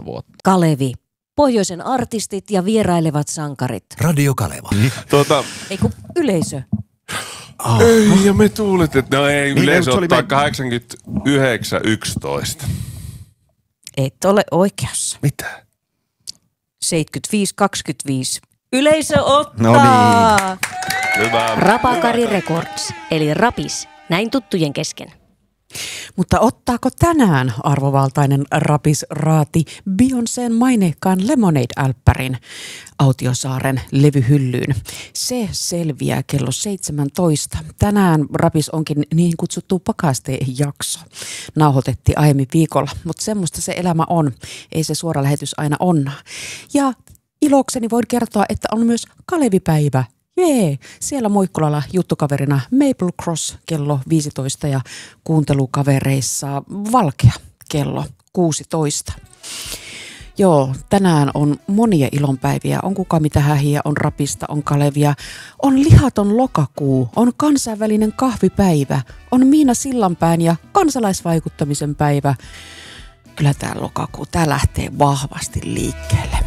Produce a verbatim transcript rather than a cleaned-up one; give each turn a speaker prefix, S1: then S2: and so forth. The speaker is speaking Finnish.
S1: vuotta.
S2: Kalevi. Pohjoisen artistit ja vierailevat sankarit.
S3: Radio Kaleva.
S1: Tuota,
S2: Ei kun yleisö.
S1: oh. Ei, ja me tuulit, että no ei,
S3: Niin,
S1: yleisö
S3: se oli
S1: ottaa
S3: me-
S1: kahdeksankymmentäyhdeksän yksitoista.
S2: Et ole oikeassa.
S3: Mitä?
S2: seitsemänkymmentäviisi kaksikymmentäviisi. Yleisö ottaa.
S3: No niin.
S1: Hyvä.
S4: Rapakari Records, eli Rapis, näin tuttujen kesken.
S5: Mutta ottaako tänään arvovaltainen rapisraati Beyoncén maineikkaan Lemonade-älppärin Autiosaaren levyhyllyyn? Se selviää kello seitsemäntoista. Tänään Rapis onkin niin kutsuttu pakastejakso. Nauhoitettiin aiemmin viikolla, mutta semmoista se elämä on. Ei se suora lähetys aina onna. Ja ilokseni voin kertoa, että on myös Kalevipäivä. Jee, siellä Muikkulalla juttukaverina Maple Cross kello viisitoista ja kuuntelukavereissa Valkea kello kuusitoista. Joo, tänään on monia ilonpäiviä. On kuka mitä hähiä, on rapista, on Kalevia, on lihaton lokakuu, on kansainvälinen kahvipäivä, on Miina Sillanpään ja kansalaisvaikuttamisen päivä. Kyllä tää lokakuu, tää lähtee vahvasti liikkeelle.